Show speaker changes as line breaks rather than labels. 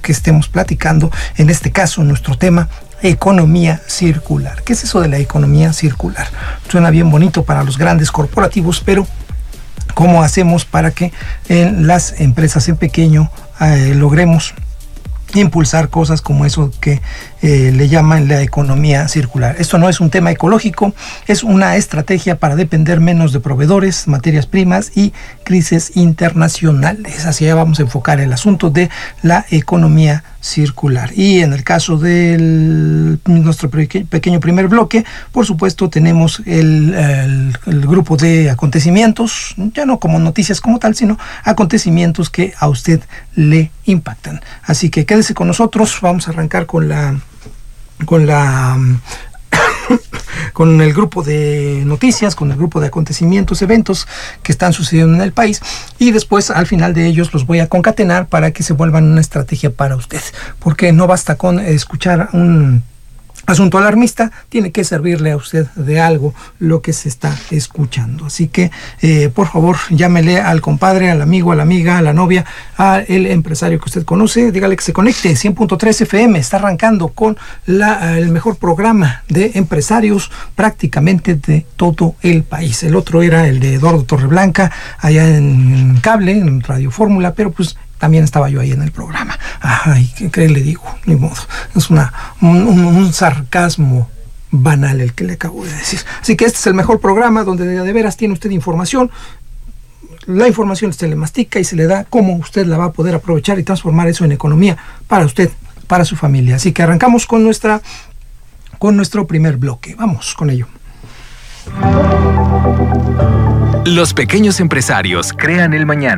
que estemos platicando, en este caso nuestro tema, economía circular. ¿Qué es eso de la economía circular? Suena bien bonito para los grandes corporativos, pero ¿cómo hacemos para que en las empresas en pequeño logremos impulsar cosas como eso que le llaman la economía circular? Esto no es un tema ecológico, es una estrategia para depender menos de proveedores, materias primas y crisis internacionales. Así ya vamos a enfocar el asunto de la economía circular. Y en el caso de nuestro pequeño primer bloque, por supuesto tenemos el grupo de acontecimientos, ya no como noticias como tal, sino acontecimientos que a usted le impactan. Así que quédese con nosotros, vamos a arrancar con el grupo de noticias, con el grupo de acontecimientos, eventos que están sucediendo en el país, y después al final de ellos los voy a concatenar para que se vuelvan una estrategia para usted, porque no basta con escuchar un asunto alarmista, tiene que servirle a usted de algo lo que se está escuchando. Así que por favor llámele al compadre, al amigo, a la amiga, a la novia, al empresario que usted conoce, dígale que se conecte. 100.3 FM está arrancando con el mejor programa de empresarios prácticamente de todo el país. El otro era el de Eduardo Torreblanca allá en cable, en Radio Fórmula, pero pues también estaba yo ahí en el programa. Ay, ¿qué le digo? Ni modo. Es un sarcasmo banal el que le acabo de decir. Así que este es el mejor programa donde de veras tiene usted información. La información se le mastica y se le da cómo usted la va a poder aprovechar y transformar eso en economía para usted, para su familia. Así que arrancamos con nuestro primer bloque. Vamos con ello.
Los pequeños empresarios crean el mañana.